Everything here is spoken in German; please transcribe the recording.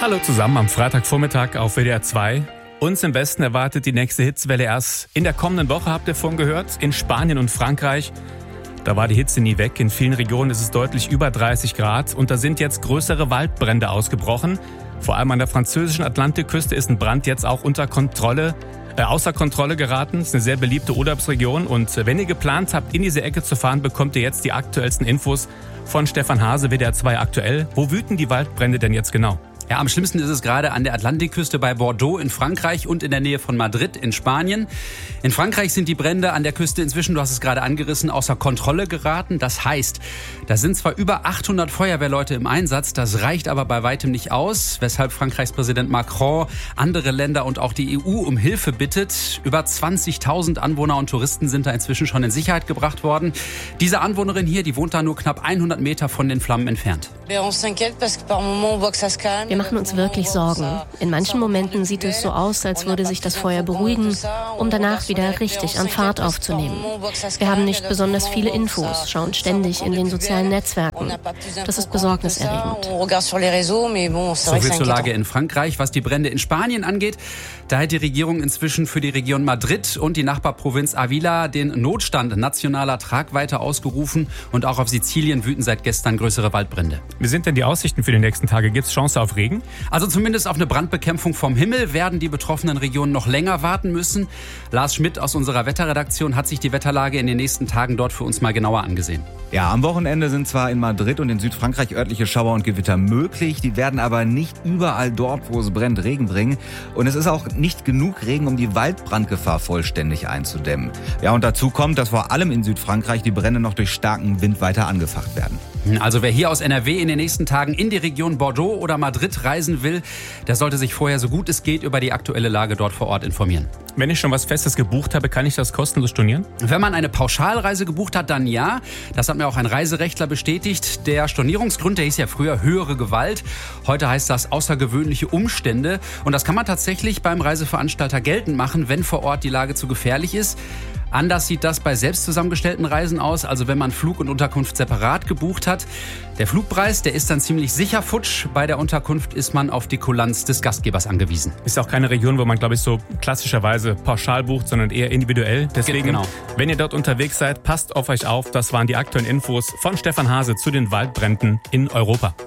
Hallo zusammen am Freitagvormittag auf WDR 2. Uns im Westen erwartet die nächste Hitzewelle erst in der kommenden Woche, habt ihr vorhin gehört, in Spanien und Frankreich. Da war die Hitze nie weg. In vielen Regionen ist es deutlich über 30 Grad und da sind jetzt größere Waldbrände ausgebrochen. Vor allem an der französischen Atlantikküste ist ein Brand jetzt auch außer Kontrolle geraten. Es ist eine sehr beliebte Urlaubsregion und wenn ihr geplant habt, in diese Ecke zu fahren, bekommt ihr jetzt die aktuellsten Infos von Stefan Hase, WDR 2 aktuell. Wo wüten die Waldbrände denn jetzt genau? Ja, am schlimmsten ist es gerade an der Atlantikküste bei Bordeaux in Frankreich und in der Nähe von Madrid in Spanien. In Frankreich sind die Brände an der Küste inzwischen, du hast es gerade angerissen, außer Kontrolle geraten. Das heißt, da sind zwar über 800 Feuerwehrleute im Einsatz, das reicht aber bei weitem nicht aus, weshalb Frankreichs Präsident Macron andere Länder und auch die EU um Hilfe bittet. Über 20.000 Anwohner und Touristen sind da inzwischen schon in Sicherheit gebracht worden. Diese Anwohnerin hier, die wohnt da nur knapp 100 Meter von den Flammen entfernt. Wir machen uns wirklich Sorgen. In manchen Momenten sieht es so aus, als würde sich das Feuer beruhigen, um danach wieder richtig an Fahrt aufzunehmen. Wir haben nicht besonders viele Infos, schauen ständig in den sozialen Netzwerken. Das ist besorgniserregend. So viel zur Lage in Frankreich. Was die Brände in Spanien angeht, da hat die Regierung inzwischen für die Region Madrid und die Nachbarprovinz Ávila den Notstand nationaler Tragweite ausgerufen und auch auf Sizilien wüten seit gestern größere Waldbrände. Wie sind denn die Aussichten für die nächsten Tage? Gibt es Chance auf Regen? Also zumindest auf eine Brandbekämpfung vom Himmel werden die betroffenen Regionen noch länger warten müssen. Lars Schmidt aus unserer Wetterredaktion hat sich die Wetterlage in den nächsten Tagen dort für uns mal genauer angesehen. Ja, am Wochenende sind zwar in Madrid und in Südfrankreich örtliche Schauer und Gewitter möglich, die werden aber nicht überall dort, wo es brennt, Regen bringen. Und es ist auch nicht genug Regen, um die Waldbrandgefahr vollständig einzudämmen. Ja, und dazu kommt, dass vor allem in Südfrankreich die Brände noch durch starken Wind weiter angefacht werden. Also wer hier aus NRW in den nächsten Tagen in die Region Bordeaux oder Madrid reisen will, der sollte sich vorher so gut es geht über die aktuelle Lage dort vor Ort informieren. Wenn ich schon was Festes gebucht habe, kann ich das kostenlos stornieren? Wenn man eine Pauschalreise gebucht hat, dann ja. Das hat mir auch ein Reiserechtler bestätigt. Der Stornierungsgrund, der hieß ja früher höhere Gewalt. Heute heißt das außergewöhnliche Umstände. Und das kann man tatsächlich beim Reiseveranstalter geltend machen, wenn vor Ort die Lage zu gefährlich ist. Anders sieht das bei selbst zusammengestellten Reisen aus, also wenn man Flug und Unterkunft separat gebucht hat. Der Flugpreis, der ist dann ziemlich sicher futsch. Bei der Unterkunft ist man auf die Kulanz des Gastgebers angewiesen. Ist auch keine Region, wo man, glaube ich, so klassischerweise pauschal bucht, sondern eher individuell. Deswegen, genau. Wenn ihr dort unterwegs seid, passt auf euch auf. Das waren die aktuellen Infos von Stefan Hase zu den Waldbränden in Europa.